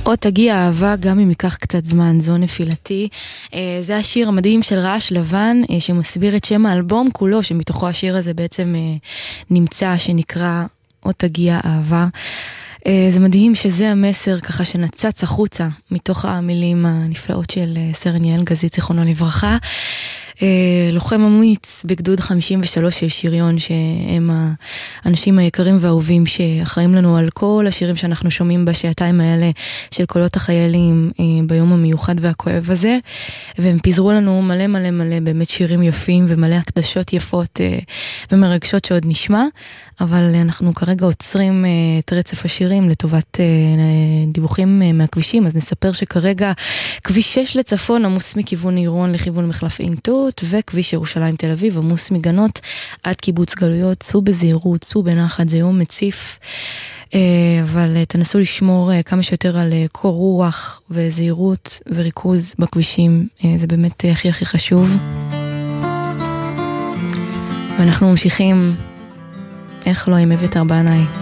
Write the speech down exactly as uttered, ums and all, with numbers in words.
עוד תגיע אהבה גם אם ייקח קצת זמן, זו נפילתי. זה השיר המדהים של רעש לבן, שמסביר את שם האלבום כולו, שמתוכו השיר הזה בעצם נמצא, שנקרא עוד תגיע אהבה. זה מדהים שזה המסר ככה שנצץ החוצה מתוך המילים הנפלאות של סרן יעל גזית, זיכרונו לברכה. לוחם אמיץ בגדוד חמישים ושלוש של שריון, שהם האנשים היקרים והאהובים שאחראים לנו על כל השירים שאנחנו שומעים בשעתיים האלה של קולות החיילים ביום המיוחד והכואב הזה, והם פיזרו לנו מלא מלא מלא באמת שירים יפים ומלא הקדשות יפות ומרגשות שעוד נשמע, אבל אנחנו כרגע עוצרים את רצף השירים לטובת דיווחים מהכבישים. אז נספר שכרגע כביש שש לצפון עמוס מכיוון עירון לכיוון מחלף עין תות, וכביש ירושלים תל אביב עמוס מגנות עד קיבוץ גלויות. סעו בזהירות, סעו בנחת, זה יום מציף, אבל תנסו לשמור כמה שיותר על קור רוח וזהירות וריכוז בכבישים, זה באמת הכי הכי חשוב. ואנחנו ממשיכים, איך לא, עם אביתר בנאי.